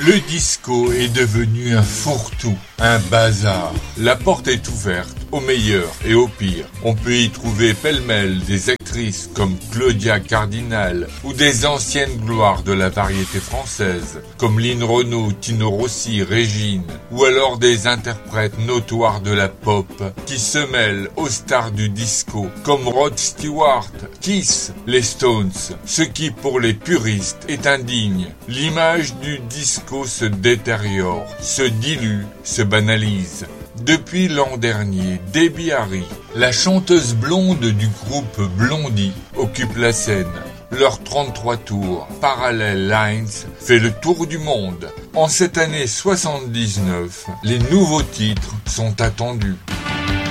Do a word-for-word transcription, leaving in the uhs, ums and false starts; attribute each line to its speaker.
Speaker 1: Le disco est devenu un fourre-tout, un bazar. La porte est ouverte au meilleur et au pire. On peut y trouver pêle-mêle des actrices comme Claudia Cardinal ou des anciennes gloires de la variété française comme Lynn Renaud, Tino Rossi, Régine, ou alors des interprètes notoires de la pop qui se mêlent aux stars du disco comme Rod Stewart, Kiss, les Stones, ce qui pour les puristes est indigne. L'image du disco se détériore, se dilue, se banalise. Depuis l'an dernier, Debbie Harry, la chanteuse blonde du groupe Blondie, occupe la scène. Leur trente-trois tours, Parallel Lines, fait le tour du monde. En cette année soixante-dix-neuf, les nouveaux titres sont attendus.